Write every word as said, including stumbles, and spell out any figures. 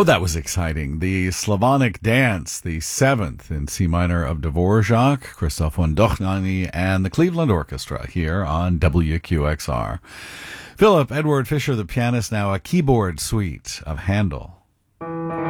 Oh, that was exciting. The Slavonic Dance, the seventh in C minor of Dvorak, Christoph von Dohnanyi, and the Cleveland Orchestra here on W Q X R. Philip Edward Fisher, the pianist, now a keyboard suite of Handel.